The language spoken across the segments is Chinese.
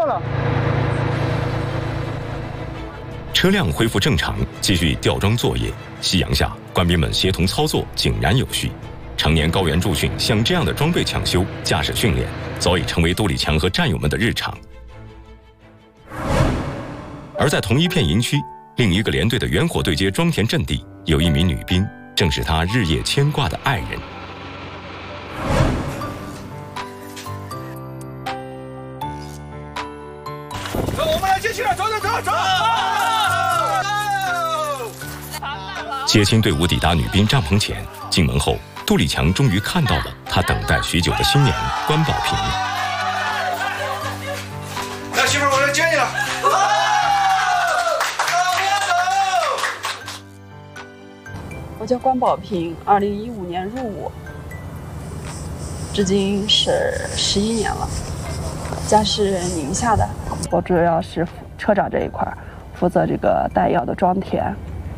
了。 车辆恢复正常，继续吊装作业。夕阳下，官兵们协同操作井然有序。常年高原驻训，像这样的装备抢修、驾驶训练，早已成为杜立强和战友们的日常。而在同一片营区，另一个连队的远火对接庄田阵地，有一名女兵，正是他日夜牵挂的爱人。 我们来接亲了，走！ 接亲队伍抵达女兵帐篷前，进门后，杜立强终于看到了他等待许久的新娘关宝平。 来，媳妇儿，我来接你了。 我叫关宝平，2015年入伍，至今是11年了。家是宁夏的，我主要是车长这一块，负责这个弹药的装填。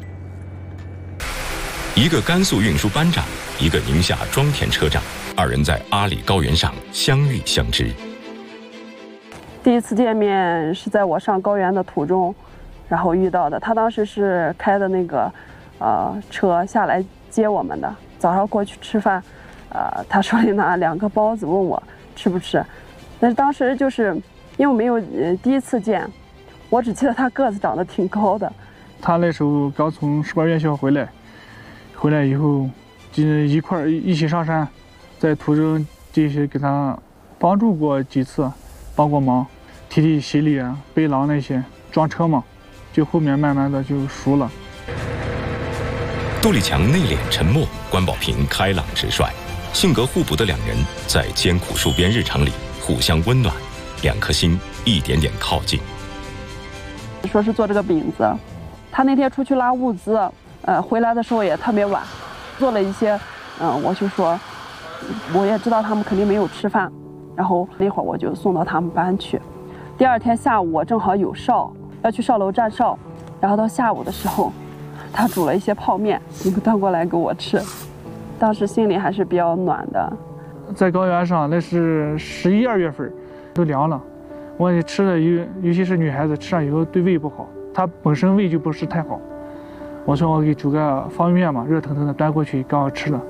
一个甘肃运输班长，一个宁夏装填车长，二人在阿里高原上相遇相知。 第一次见面是在我上高原的途中，然后遇到的。他当时是开的那个车下来接我们的，早上过去吃饭，他手里拿2个包子，问我吃不吃。但是当时就是因为我没有第一次见，我只记得他个子长得挺高的。 他那时候刚从18院校回来以后，就一起上山，在途中就是给他帮助过几次，帮过忙，提行李啊、背囊那些，装车嘛，就后面慢慢的就熟了。 杜立强内敛沉默，关宝平开朗直率，性格互补的两人在艰苦戍边日常里互相温暖，两颗心一点点靠近。 说是做这个饼子，他那天出去拉物资，回来的时候也特别晚，做了一些，我就说，我也知道他们肯定没有吃饭，然后那会儿我就送到他们班去。第二天下午我正好有哨，要去哨楼站哨，然后到下午的时候，他煮了一些泡面，端过来给我吃，当时心里还是比较暖的。 在高原上，那是11、2月份，都凉了。我也吃的尤其是女孩子吃上以后对胃不好，她本身胃就不是太好。我说我给煮个方便面嘛，热腾腾的端过去，刚好吃了。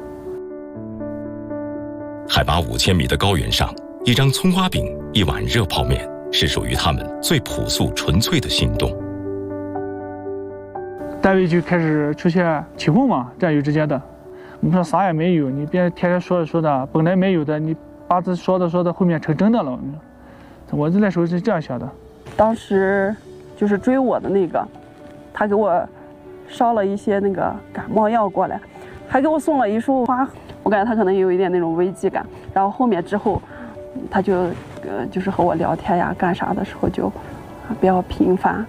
海拔5000米的高原上，一张葱花饼，一碗热泡面，是属于他们最朴素纯粹的心动。 单位就开始出现起哄嘛，战友之间的。我们说啥也没有，你别天天说的，本来没有的，你把这说的后面成真的了。我那时候是这样想的。 当时就是追我的那个，他给我烧了一些那个感冒药过来，还给我送了一束花。我感觉他可能有一点那种危机感。然后后面之后，他就是和我聊天呀，干啥的时候就比较频繁。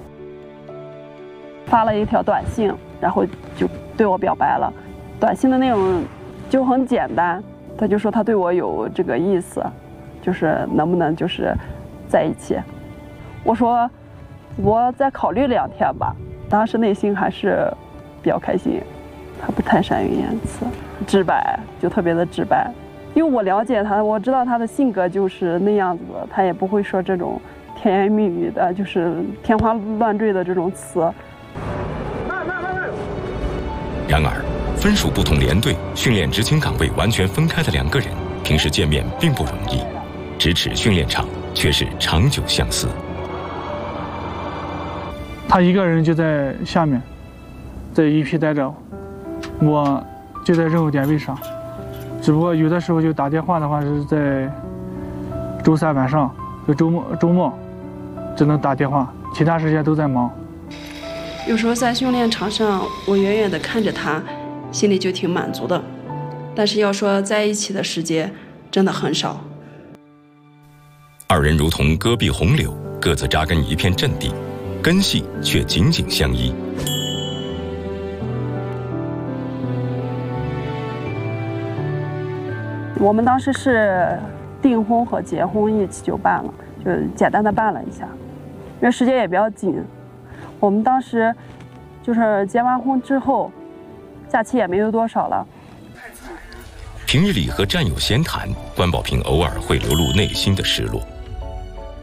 发了一条短信，然后就对我表白了。短信的内容就很简单，他就说他对我有这个意思，就是能不能就是在一起。我说我再考虑2天吧，当时内心还是比较开心。他不太善于言辞，直白，就特别的直白。因为我了解他，我知道他的性格就是那样子的，他也不会说这种甜言蜜语的，就是天花乱坠的这种词。 然而，分属不同连队、训练执勤岗位完全分开的2个人，平时见面并不容易，咫尺训练场却是长久相思。 他一个人就在下面，在一批待着，我就在任务点位上，只不过有的时候就打电话的话是在周3晚上，就周末只能打电话，其他时间都在忙。 有时候在训练场上，我远远地看着他，心里就挺满足的。但是要说在一起的时间，真的很少。 二人如同戈壁洪流，各自扎根一片阵地，根系却紧紧相依。 我们当时是订婚和结婚一起就办了，就简单的办了一下，因为时间也比较紧。我们当时就是结完婚之后，假期也没有多少了。 平日里和战友闲谈，关宝平偶尔会流露内心的失落。